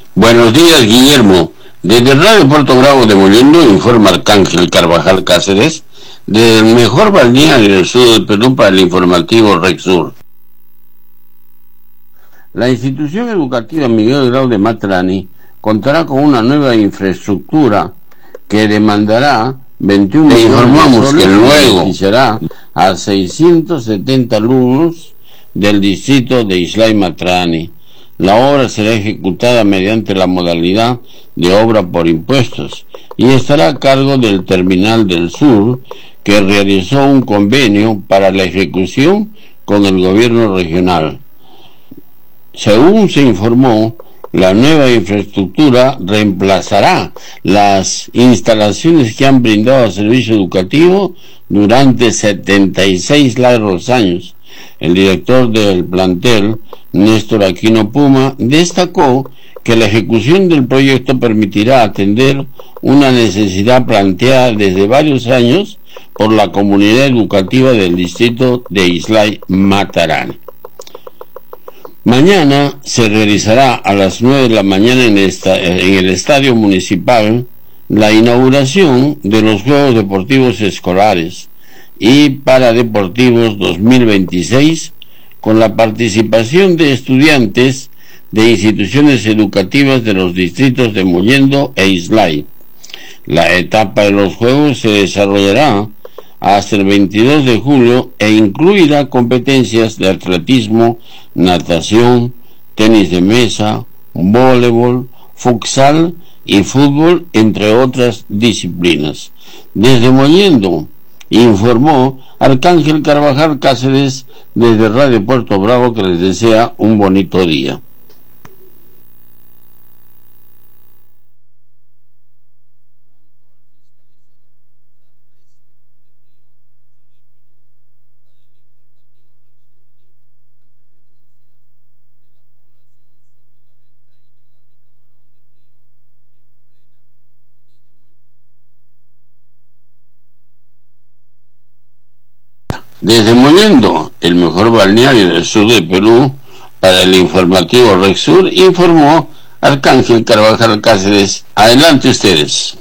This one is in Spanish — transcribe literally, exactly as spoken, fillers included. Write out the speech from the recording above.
Buenos días, Guillermo. Desde Radio Puerto Bravo de Mollendo informa Arcángel Carvajal Cáceres, del mejor balneario del sur del Perú para el informativo Rexur. La institución educativa Miguel Grau de Matrani contará con una nueva infraestructura que demandará veintiún millones de soles. Informamos que luego beneficiará a seiscientos setenta alumnos del distrito de Islay Matrani. La obra será ejecutada mediante la modalidad de obra por impuestos y estará a cargo del Terminal del Sur, que realizó un convenio para la ejecución con el gobierno regional. Según se informó, la nueva infraestructura reemplazará las instalaciones que han brindado servicio educativo durante setenta y seis largos años. El director del plantel, Néstor Aquino Puma, destacó que la ejecución del proyecto permitirá atender una necesidad planteada desde varios años por la comunidad educativa del distrito de Islay Matarani. Mañana se realizará a las nueve de la mañana en, esta, en el Estadio Municipal la inauguración de los Juegos Deportivos Escolares y Paradeportivos dos mil veintiséis, con la participación de estudiantes de instituciones educativas de los distritos de Mollendo e Islay. La etapa de los Juegos se desarrollará hasta el veintidós de julio e incluirá competencias de atletismo, natación, tenis de mesa, voleibol, futsal y fútbol, entre otras disciplinas. Desde Mollendo informó Arcángel Carvajal Cáceres desde Radio Puerto Bravo, que les desea un bonito día. Desde Mollendo, el mejor balneario del sur de Perú, para el informativo Rexur, informó Arcángel Carvajal Cáceres. Adelante ustedes.